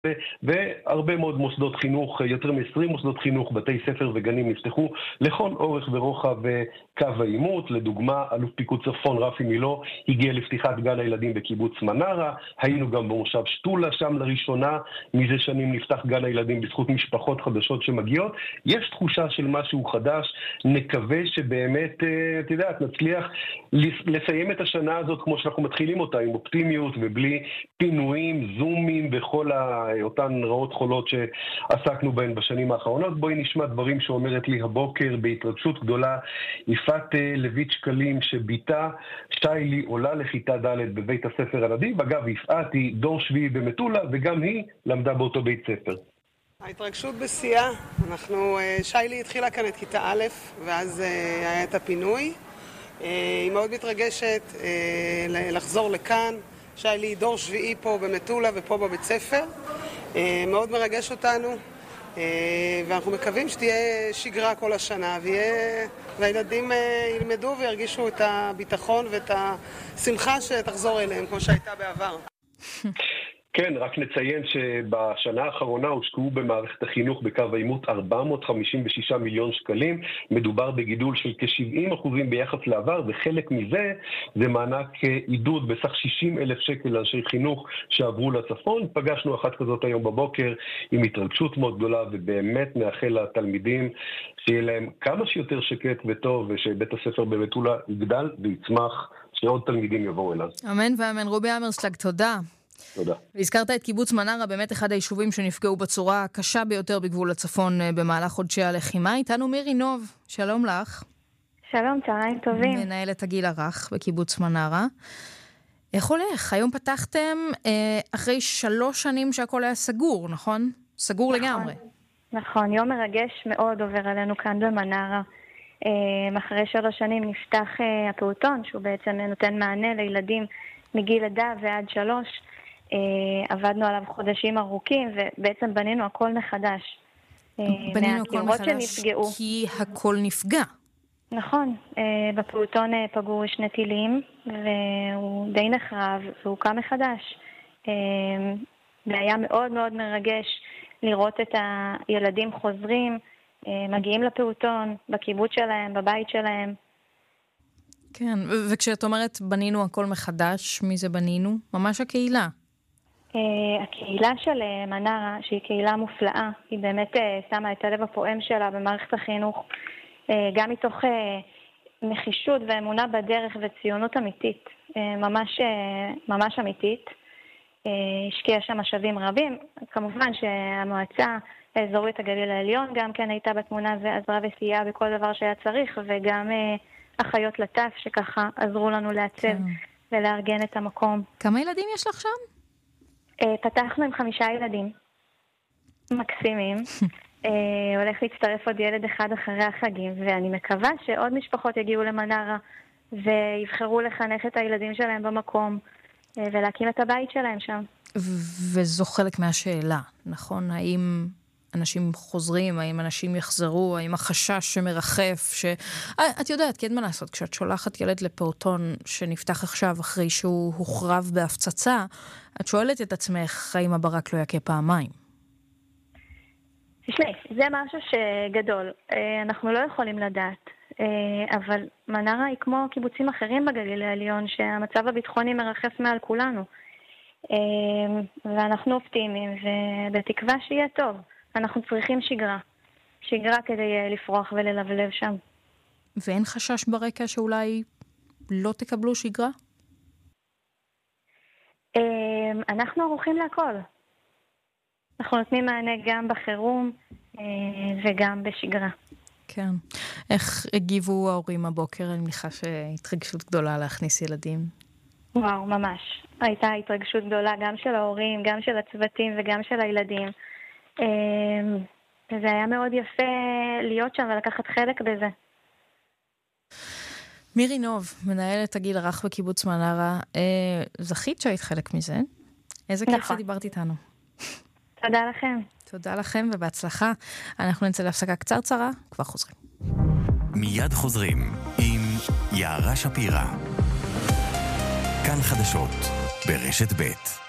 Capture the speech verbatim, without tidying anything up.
והרבה מאוד מוסדות חינוך, יותר מ-עשרים מוסדות חינוך, בתי ספר וגנים נפתחו לכל אורך ורוחב קו העימות. לדוגמה, אלוף פיקוד צפון רפי מילו הגיע לפתיחת גן הילדים בקיבוץ מנרה, היינו גם במושב שטולה, שם לראשונה מזה שנים נפתח גן הילדים בזכות משפחות חדשות שמגיעות. יש תחושה של משהו חדש, נקווה שבאמת, את יודעת, נצליח לסיים את השנה הזאת כמו שאנחנו מתחילים אותה, עם אופטימיות ובלי פינויים, זומים וכל ה... אותן רעות חולות שעסקנו בהן בשנים האחרונות. בואי נשמע דברים שאומרת לי הבוקר בהתרגשות גדולה יפעת לויט שקלים, שביתה שיילי עולה לכיתה ד' בבית הספר הנדיב. אגב, יפעת היא דור שביעי במטולה וגם היא למדה באותו בית ספר. ההתרגשות בשיאה. אנחנו, שיילי התחילה כאן את כיתה א' ואז היה את הפינוי. היא מאוד מתרגשת לחזור לכאן. שיילי היא דור שביעי פה במטולה ופה בבית ספר. מאוד מרגש אותנו, ואנחנו מקווים שתהיה שגרה כל השנה, והילדים ילמדו וירגישו את הביטחון ואת השמחה שתחזור אליהם כמו שהייתה בעבר. כן, רק נציין שבשנה האחרונה הושקעו במערכת החינוך בקו העימות ארבע מאות חמישים ושישה מיליון שקלים. מדובר בגידול של כ-שבעים אחוזים ביחס לעבר, וחלק מזה זה מענק עידוד בסך שישים אלף שקל לאנשי חינוך שעברו לצפון. פגשנו אחת כזאת היום בבוקר עם התרגשות מאוד גדולה, ובאמת נאחל לתלמידים שיהיה להם כמה שיותר שקט וטוב, ושבית הספר במטולה יגדל ויצמח, שעוד תלמידים יבואו אליו. אמן ואמן. רובי אמרסלג, תודה. תודה. והזכרת את קיבוץ מנרה, באמת אחד היישובים שנפגעו בצורה הקשה ביותר בגבול הצפון במהלך חודשי הלחימה. איתנו מירי נוב, שלום לך. שלום, צהריים טובים. מנהלת הגיל הרך בקיבוץ מנרה. איך הולך? היום פתחתם אה, אחרי שלוש שנים שהכל היה סגור, נכון? סגור נכון, לגמרי. נכון, יום מרגש מאוד עובר עלינו כאן במנרה. אה, אחרי שלוש שנים נפתח אה, הפעוטון, שהוא בעצם נותן מענה לילדים מגיל לידה ועד שלוש. Uh, עבדנו עליו חודשים ארוכים, ובעצם בנינו הכל מחדש. בנינו הכל מחדש שנפגעו. כי הכל נפגע. נכון. Uh, בפעוטון uh, פגעו שני טילים, והוא די נחרב, והוא קם מחדש. Uh, זה היה מאוד מאוד מרגש לראות את הילדים חוזרים, uh, מגיעים לפעוטון, בקיבוץ שלהם, בבית שלהם. כן, ו- וכשאת אומרת בנינו הכל מחדש, מי זה בנינו? ממש הקהילה. Uh, הקהילה של uh, מנרה, שהיא קהילה מופלאה, היא באמת uh, שמה את הלב הפועם שלה במערכת החינוך, uh, גם מתוך uh, נחישות ואמונה בדרך וציונות אמיתית, uh, ממש, uh, ממש אמיתית. Uh, השקיעה שם משאבים רבים. כמובן שהמועצה האזורית הגליל העליון גם כן הייתה בתמונה ועזרה וסייעה בכל דבר שהיה צריך, וגם uh, אחיות לטף שככה עזרו לנו לעצב כן. ולארגן את המקום. כמה ילדים יש לך שם? פתחנו עם חמישה ילדים מקסימים. הולך להצטרף עוד ילד אחד אחרי החגים, ואני מקווה שעוד משפחות יגיעו למנרה ויבחרו לחנך את הילדים שלהם במקום ולהקים את הבית שלהם שם. וזו חלק מהשאלה, נכון? האם אנשים חוזרים, האם אנשים יחזרו, האם החשש שמרחף, ש... את יודעת, כן מה לעשות, כשאת שולחת ילד לפעוטון שנפתח עכשיו אחרי שהוא הוחרב בהפצצה, את שואלת את עצמך, האם הברק לא יכה פעמיים? תשמעי, זה משהו שגדול. אנחנו לא יכולים לדעת, אבל מנרה היא כמו קיבוצים אחרים בגליל העליון, שהמצב הביטחוני מרחף מעל כולנו. ואנחנו אופטימיים, ובתקווה שיהיה טוב. אנחנו צריכים שגרה. שגרה כדי לפרוח וללבלב שם. ואין חשש ברקע שאולי לא תקבלו שגרה? אנחנו ערוכים להכל. אנחנו נותנים מענה גם בחירום וגם בשגרה. כן. איך הגיבו ההורים הבוקר? אני מניחה שהתרגשות גדולה להכניס ילדים. וואו, ממש. הייתה התרגשות גדולה גם של ההורים, גם של הצוותים וגם של הילדים. וזה היה מאוד יפה להיות שם ולקחת חלק בזה. מירי נוב, מנהלת הגיל הרך בקיבוץ מנרה, זכית שהיית חלק מזה. איזה כיף שדיברת איתנו. תודה לכם. תודה לכם ובהצלחה. אנחנו נצא להפסקה קצרצרה, כבר חוזרים. מיד חוזרים עם יערה שפירא. כאן חדשות ברשת ב'.